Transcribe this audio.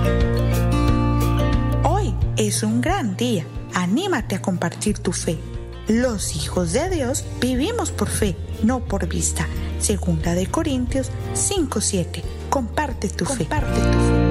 Hoy es un gran día. Anímate a compartir tu fe. Los hijos de Dios vivimos por fe, no por vista. Segunda de Corintios 5:7. Comparte tu fe.